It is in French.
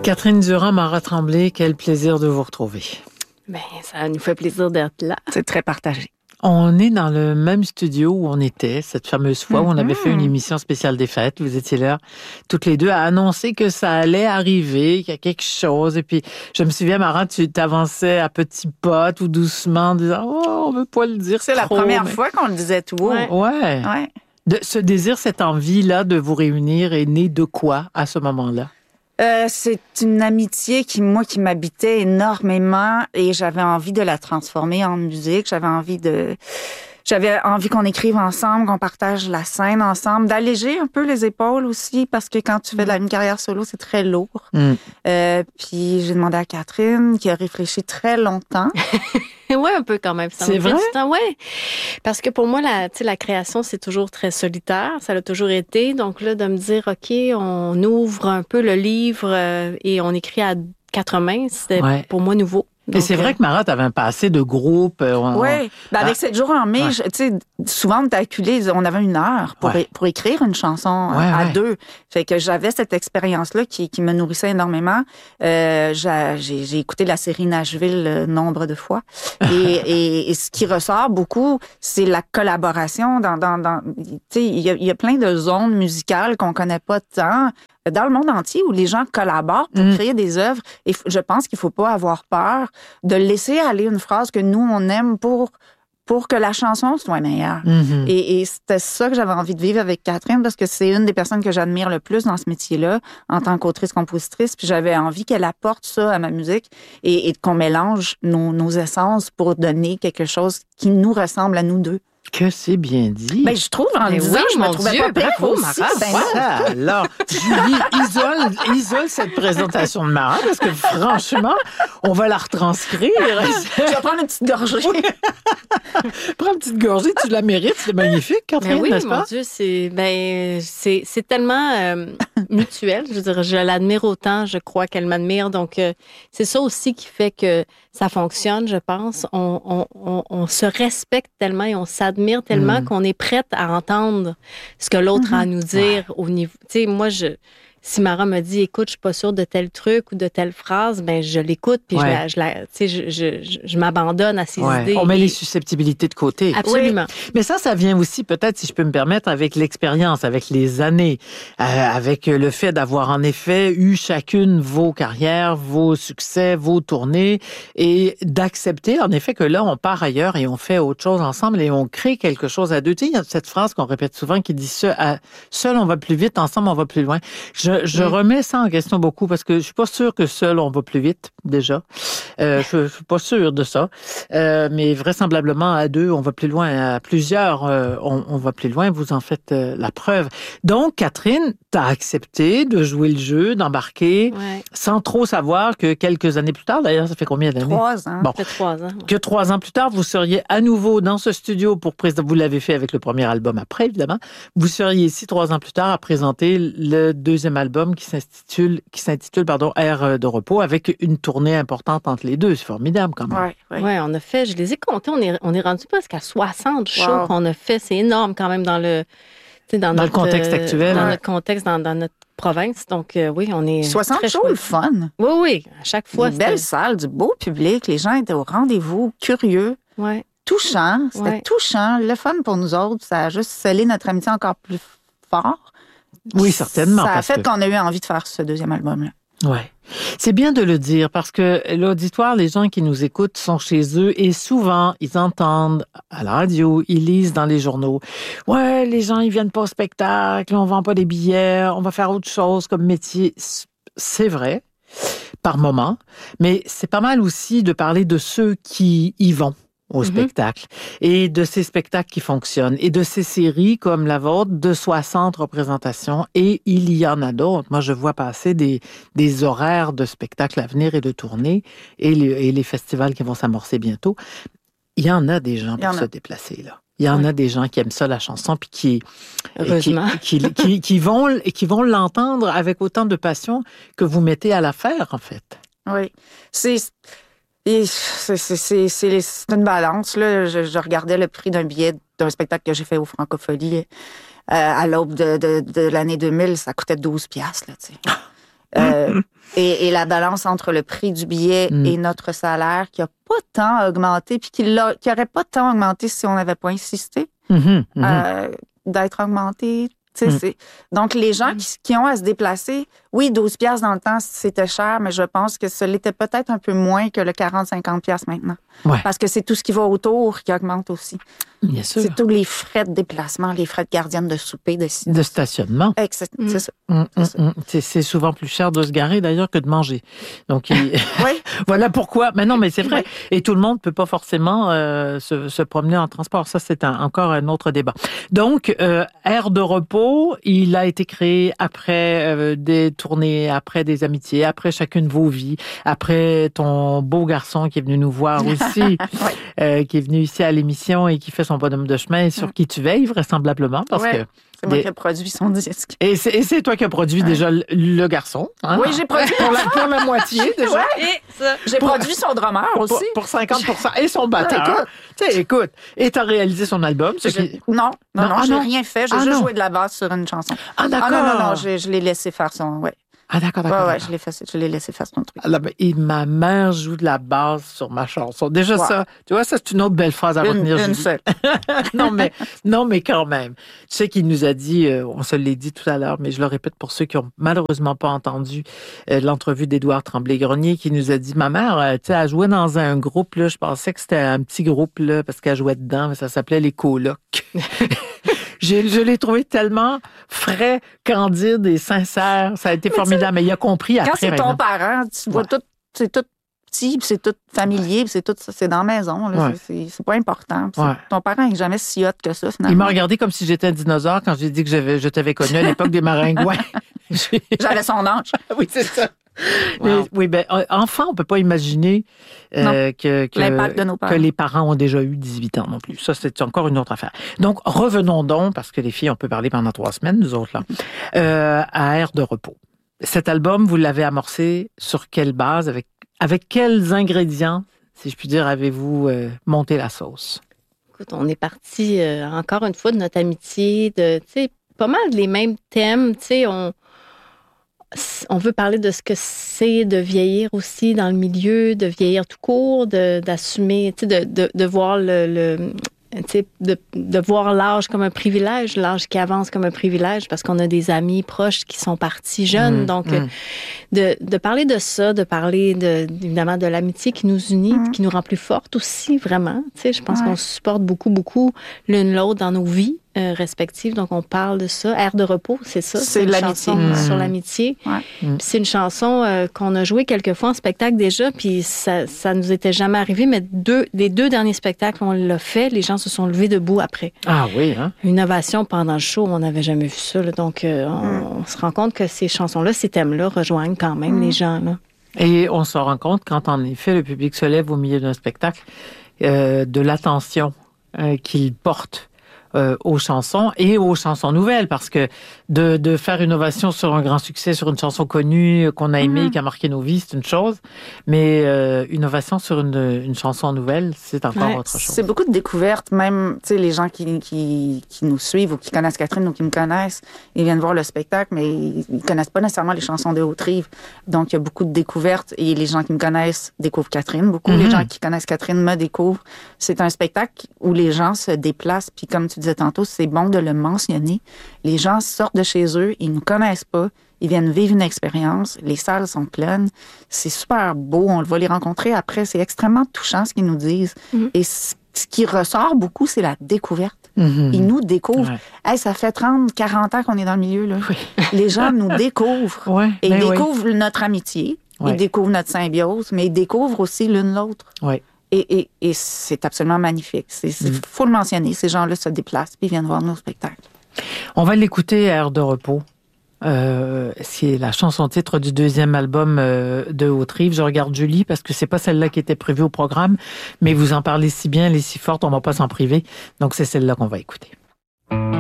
Catherine Durand, Mara Tremblay, quel plaisir de vous retrouver. Bien, ça nous fait plaisir d'être là. C'est très partagé. On est dans le même studio où on était cette fameuse fois où on avait fait une émission spéciale des fêtes. Vous étiez là toutes les deux à annoncer que ça allait arriver, qu'il y a quelque chose. Et puis, je me souviens, Mara, tu t'avançais à petits pas, tout doucement, en disant « Oh, on veut pas le dire C'est trop, la première fois qu'on le disait tout haut. Ouais. Ce désir, cette envie-là de vous réunir est née de quoi à ce moment-là? C'est une amitié qui m'habitait énormément et j'avais envie de la transformer en musique. J'avais envie qu'on écrive ensemble, qu'on partage la scène ensemble, d'alléger un peu les épaules aussi parce que quand tu fais une carrière solo, c'est très lourd. Puis j'ai demandé à Catherine qui a réfléchi très longtemps. Oui, un peu quand même. C'est vrai? Oui. Parce que pour moi, la création, c'est toujours très solitaire. Ça l'a toujours été. Donc là, de me dire, OK, on ouvre un peu le livre et on écrit à quatre mains, c'était pour moi nouveau. Et c'est vrai que Mara, t'avais un passé de groupe. Oui. Avec 7 jours en mai, tu sais, souvent, on avait 1 heure pour écrire une chanson à deux. Fait que j'avais cette expérience-là qui me nourrissait énormément. J'ai écouté la série Nashville nombre de fois. Et ce qui ressort beaucoup, c'est la collaboration tu sais, il y a plein de zones musicales qu'on connaît pas tant dans le monde entier où les gens collaborent pour créer des œuvres. Et je pense qu'il faut pas avoir peur de laisser aller une phrase que nous, on aime pour que la chanson soit meilleure. Et c'était ça que j'avais envie de vivre avec Catherine parce que c'est une des personnes que j'admire le plus dans ce métier-là en tant qu'autrice-compositrice. Puis j'avais envie qu'elle apporte ça à ma musique et qu'on mélange nos essences pour donner quelque chose qui nous ressemble à nous deux. Que c'est bien dit. Ben, je trouve, en le disant, je me trouvais pas bravo, Mara. Alors, Julie, isole cette présentation de Mara parce que franchement, on va la retranscrire. Je vais prendre une petite gorgée. Prends une petite gorgée, tu la mérites, c'est magnifique, Catherine, oui, n'est-ce pas? Mon Dieu, c'est tellement mutuel. Je veux dire, je l'admire autant, je crois qu'elle m'admire. Donc, c'est ça aussi qui fait que ça fonctionne, je pense. On se respecte tellement et on s'admire tellement qu'on est prête à entendre ce que l'autre a à nous dire au niveau. Tu sais, moi, si Mara me dit, écoute, je suis pas sûre de tel truc ou de telle phrase, ben je l'écoute puis je m'abandonne à ses idées. On met les susceptibilités de côté. Absolument. Oui. Mais ça vient aussi, peut-être, si je peux me permettre, avec l'expérience, avec les années, avec le fait d'avoir en effet eu chacune vos carrières, vos succès, vos tournées, et d'accepter en effet que là, on part ailleurs et on fait autre chose ensemble et on crée quelque chose à deux. Tu sais, il y a cette phrase qu'on répète souvent qui dit seul on va plus vite, ensemble on va plus loin. Je remets ça en question beaucoup parce que je suis pas sûre que seul on va plus vite, déjà. Je suis pas sûre de ça. Mais vraisemblablement, à deux, on va plus loin. À plusieurs, on va plus loin. Vous en faites la preuve. Donc, Catherine, t'as accepté de jouer le jeu, d'embarquer, sans trop savoir que quelques années plus tard, d'ailleurs, ça fait combien d'années? 3 ans. Ça fait 3 ans. Que 3 ans plus tard, vous seriez à nouveau dans ce studio pour présenter, vous l'avez fait avec le premier album après, évidemment. Vous seriez ici 3 ans plus tard à présenter le deuxième album qui s'intitule Air de repos avec une tournée importante entre les deux. C'est formidable quand même. Oui, on a fait, je les ai comptés, on est rendu presque à 60 shows qu'on a fait. C'est énorme quand même dans le contexte actuel. Dans notre contexte, dans notre province. Donc, oui, on est 60 très shows, le fun. Oui, à chaque fois. Une belle salle, du beau public. Les gens étaient au rendez-vous, curieux. Ouais. Touchant. C'était touchant. Le fun pour nous autres. Ça a juste scellé notre amitié encore plus fort. Oui, certainement. Ça a fait qu'on a eu envie de faire ce deuxième album-là. Oui. C'est bien de le dire parce que l'auditoire, les gens qui nous écoutent sont chez eux et souvent, ils entendent à la radio, ils lisent dans les journaux. Ouais, les gens, ils viennent pas au spectacle, on vend pas des billets, on va faire autre chose comme métier. C'est vrai, par moment, mais c'est pas mal aussi de parler de ceux qui y vont au spectacle et de ces spectacles qui fonctionnent et de ces séries comme la vôtre de 60 représentations et il y en a d'autres. Moi, je vois passer des horaires de spectacles à venir et de tournées et les festivals qui vont s'amorcer bientôt. Il y en a des gens pour se déplacer, là. Il y en a des gens qui aiment ça, la chanson, puis qui vont l'entendre avec autant de passion que vous mettez à la faire, en fait. Oui. C'est une balance, là. Je regardais le prix d'un billet d'un spectacle que j'ai fait au Francophonie à l'aube de l'année 2000. Ça coûtait 12$, là, tu sais. Et la balance entre le prix du billet et notre salaire qui a pas tant augmenté, puis qui aurait pas tant augmenté si on n'avait pas insisté d'être augmenté. Donc, les gens qui ont à se déplacer, oui, 12 piastres dans le temps, c'était cher, mais je pense que ça l'était peut-être un peu moins que le 40-50 piastres maintenant. Ouais. Parce que c'est tout ce qui va autour qui augmente aussi. Bien sûr. C'est tous les frais de déplacement, les frais de gardienne de souper, de stationnement. C'est ça. C'est souvent plus cher de se garer, d'ailleurs, que de manger. Donc, voilà pourquoi. Mais non, mais c'est vrai. Oui. Et tout le monde ne peut pas forcément se promener en transport. Ça, c'est encore un autre débat. Donc, Air de repos, il a été créé après des tournées, après des amitiés, après chacune de vos vies, après ton beau garçon qui est venu nous voir aussi, qui est venu ici à l'émission et qui fait son bonhomme de chemin et sur qui tu veilles vraisemblablement parce que c'est moi qui ai produit son disque. Et c'est toi qui as produit déjà le garçon. Hein? Oui, j'ai produit pour la moitié déjà. J'ai produit son drummer aussi. Pour 50%. Et son batteur. Écoute. Et tu as réalisé son album. Non, j'ai rien fait. J'ai juste joué de la basse sur une chanson. Ah, d'accord. Non, je l'ai laissé faire son... Ouais. Ah, d'accord. Ouais, je l'ai laissé faire son truc. Et ma mère joue de la basse sur ma chanson. Déjà ça, tu vois, ça, c'est une autre belle phrase à retenir. Une seule. non, mais quand même. Tu sais qu'il nous a dit, on se l'est dit tout à l'heure, mais je le répète pour ceux qui ont malheureusement pas entendu l'entrevue d'Édouard Tremblay-Grenier, qui nous a dit, ma mère, tu sais, elle jouait dans un groupe, là, je pensais que c'était un petit groupe, là, parce qu'elle jouait dedans, mais ça s'appelait Les Colocs. Je l'ai trouvé tellement frais, candide et sincère. Ça a été formidable. Mais il a compris après. Quand c'est ton parent, tu vois tout, c'est tout petit, puis c'est tout familier, puis c'est dans la maison. Là, c'est pas important. Ton parent n'est jamais si hot que ça, finalement. Il m'a regardé comme si j'étais un dinosaure quand j'ai dit que je t'avais connu à l'époque des maringouins. J'avais son âge. Oui, c'est ça. Wow. Oui, enfant, on peut pas imaginer l'impact de nos parents. Que les parents ont déjà eu 18 ans non plus. Ça, c'est encore une autre affaire. Donc, revenons donc, parce que les filles, on peut parler pendant 3 semaines, nous autres, là, à Air de repos. Cet album, vous l'avez amorcé sur quelle base, avec quels ingrédients, si je puis dire, avez-vous monté la sauce? Écoute, on est parti, encore une fois, de notre amitié, tu sais, pas mal les mêmes thèmes, tu sais, on veut parler de ce que c'est de vieillir aussi dans le milieu, de vieillir tout court, d'assumer, tu sais, de voir de voir l'âge comme un privilège, l'âge qui avance comme un privilège, parce qu'on a des amis proches qui sont partis jeunes. Donc, de parler de ça, de parler évidemment de l'amitié qui nous unit, qui nous rend plus fortes aussi, vraiment. Tu sais, je pense qu'on se supporte beaucoup, beaucoup l'une l'autre dans nos vies respectives. Donc, on parle de ça. Air de repos, c'est ça. C'est l'amitié. Sur l'amitié. C'est une chanson qu'on a jouée quelques fois en spectacle déjà, puis ça nous était jamais arrivé, mais les 2 derniers spectacles, on l'a fait, les gens se sont levés debout après. Ah oui, hein? Une ovation pendant le show, on n'avait jamais vu ça. Là. Donc, on se rend compte que ces chansons-là, ces thèmes-là rejoignent quand même les gens. Là. Et on se rend compte quand, en effet, le public se lève au milieu d'un spectacle, de l'attention qu'il porte aux chansons et aux chansons nouvelles, parce que de faire une ovation sur un grand succès, sur une chanson connue qu'on a aimée, qui a marqué nos vies, c'est une chose, mais une ovation sur une chanson nouvelle, c'est encore autre chose. C'est beaucoup de découvertes, même, tu sais, les gens qui nous suivent ou qui connaissent Catherine ou qui me connaissent, ils viennent voir le spectacle, mais ils connaissent pas nécessairement les chansons de Haute-Rive. Donc, il y a beaucoup de découvertes et les gens qui me connaissent découvrent Catherine. Beaucoup, les gens qui connaissent Catherine me découvrent. C'est un spectacle où les gens se déplacent, puis comme tu disais tantôt, c'est bon de le mentionner. Les gens sortent de chez eux, ils ne nous connaissent pas, ils viennent vivre une expérience, les salles sont pleines, c'est super beau, on va les rencontrer après, c'est extrêmement touchant ce qu'ils nous disent. Et ce qui ressort beaucoup, c'est la découverte. Ils nous découvrent. Hey, ça fait 30, 40 ans qu'on est dans le milieu, là. Les gens nous découvrent. Et ils découvrent notre amitié, ils découvrent notre symbiose, mais ils découvrent aussi l'une l'autre. Et c'est absolument magnifique. Faut le mentionner. Ces gens-là se déplacent puis viennent voir nos spectacles. On va l'écouter, Air de repos. C'est la chanson titre du 2e album de Haute-Rive. Je regarde Julie parce que c'est pas celle-là qui était prévue au programme, mais vous en parlez si bien, elle est si forte, on va pas s'en priver. Donc c'est celle-là qu'on va écouter.